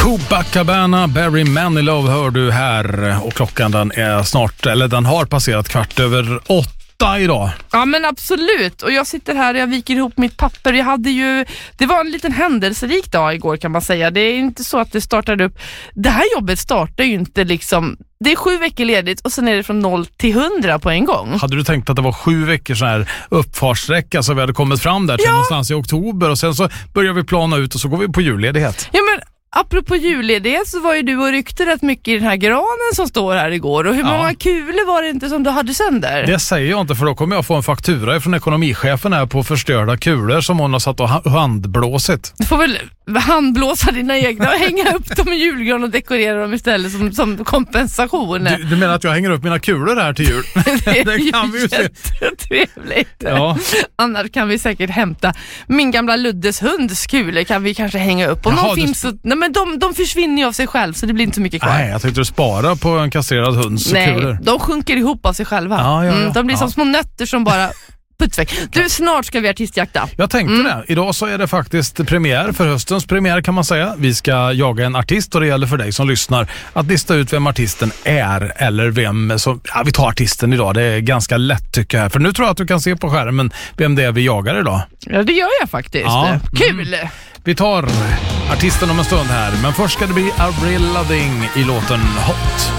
Copacabana, Barry Manilow hör du här, och klockan den är snart, eller den har passerat 7:15 idag. Ja, men absolut. Och jag sitter här och jag viker ihop mitt papper. Det var en liten händelserik dag igår, kan man säga. Det är inte så att det startade upp. Det här jobbet startar ju inte liksom. Det är 7 veckor ledigt och sen är det från 0 till 100 på en gång. Hade du tänkt att det var 7 veckor så här uppfartssträcka, så vi hade kommit fram där till någonstans i oktober, och sen så börjar vi plana ut och så går vi på julledighet. Ja, men apropå julledighet så var ju du och ryckte rätt mycket i den här granen som står här igår. Och hur många kulor var det inte som du hade sönder? Det säger jag inte, för då kommer jag få en faktura från ekonomichefen här på förstörda kulor som hon har satt och handblåsit. Du får väl handblåsa dina egna och hänga upp dem i julgran och dekorera dem istället som kompensation. Du menar att jag hänger upp mina kulor här till jul? Det kan vi ju se. Trevligt. Ja. Annars kan vi säkert hämta min gamla Luddes hunds kulor, kan vi kanske hänga upp. Om de finns så, nej, men de försvinner ju av sig själv, så det blir inte så mycket kvar. Nej, jag tänkte du spara på en kastrerad hunds kulor. Nej, de sjunker ihop av sig själva. Ja. De blir som små nötter som bara putsväck. Du, snart ska vi artistjakta. Jag tänkte det. Idag så är det faktiskt premiär för höstens premiär, kan man säga. Vi ska jaga en artist, och det gäller för dig som lyssnar att lista ut vem artisten är, eller vem som... Ja, vi tar artisten idag. Det är ganska lätt, tycker jag. För nu tror jag att du kan se på skärmen vem det är vi jagar idag. Ja, det gör jag faktiskt. Ja. Kul! Vi tar artisten om en stund här, men först ska det bli Avril Lavigne i låten Hot.